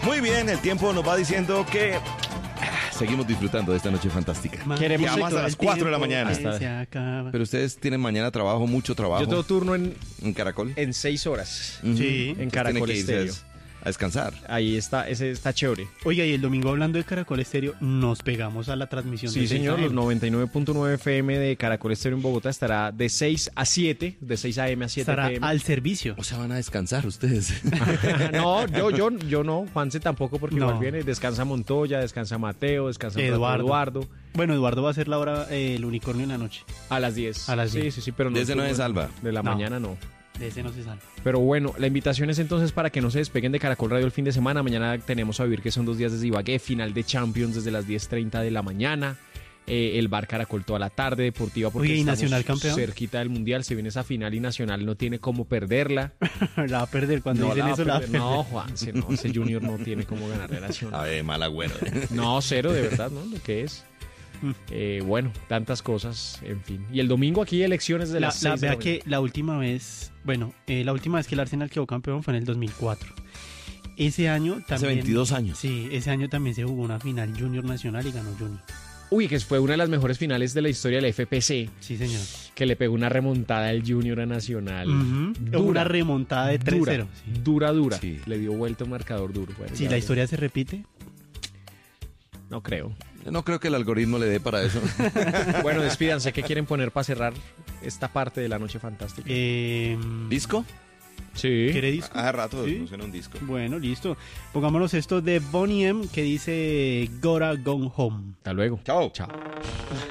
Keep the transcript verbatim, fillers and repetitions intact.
Muy bien, el tiempo nos va diciendo que ah, seguimos disfrutando de esta noche fantástica. Queremos Llegamos a las cuatro de la mañana. que se acaba. Pero ustedes tienen mañana trabajo, mucho trabajo. Yo tengo turno en, en Caracol. en seis horas. Ujú. Sí. En Entonces Caracol tienen que irse Estéreo. a descansar. Ahí está, ese está chévere. Oiga, y el domingo hablando de Caracol Estéreo, nos pegamos a la transmisión. Sí, de señor, seis a los eme. noventa y nueve punto nueve F M de Caracol Estéreo en Bogotá estará de seis a siete, de seis a eme a siete Estará P M. al servicio. O sea, van a descansar ustedes. No, yo, yo, yo no, Juanse tampoco, porque No. igual viene, descansa Montoya, descansa Mateo, descansa Eduardo. Eduardo, Eduardo Bueno, Eduardo va a hacer la hora eh, el unicornio en la noche. a las diez. A las Sí, diez. sí, sí, pero no. De ese no turno es Alba. De la No. mañana no. De ese no se sale. Pero bueno, la invitación es entonces para que no se despeguen de Caracol Radio el fin de semana. Mañana tenemos a vivir que son dos días de Ibagué, final de Champions desde las diez treinta de la mañana. Eh, el bar Caracol toda la tarde, deportiva porque Oye, ¿y estamos Nacional campeón? cerquita del Mundial. Se viene esa final y Nacional no tiene cómo perderla. La va a perder cuando No, dicen la va a eso. La va a perder. perder. No, Juanse, no, ese Junior no tiene cómo ganar la A Nacional. ver, mal agüero. No, cero, de verdad, ¿no? Lo que es. Eh, bueno, tantas cosas, en fin. Y el domingo aquí elecciones de La, las la- seis de vea la que la última vez, bueno, eh, la última vez que el Arsenal quedó campeón fue en el dos mil cuatro. Ese año también. Hace veintidós años. Sí, ese año también se jugó una final Junior Nacional y ganó Junior. Uy, que fue una de las mejores finales de la historia del F P C, Sí, señor. que le pegó una remontada al Junior a Nacional. Ujú. Dura, Una remontada de tres dura, cero. Sí. dura, dura. Sí. Le dio vuelta un marcador duro. Bueno, Si ya- la historia se repite. No creo. Yo no creo que el algoritmo le dé para eso. Bueno, despídanse. ¿Qué quieren poner para cerrar esta parte de la noche fantástica? Eh, ¿Disco? Sí. ¿Quiere disco? Hace rato Sí. no suena un disco. Bueno, listo. Pongámonos esto de Boney M que dice Gotta Go Home. Hasta luego. Chao. Chao.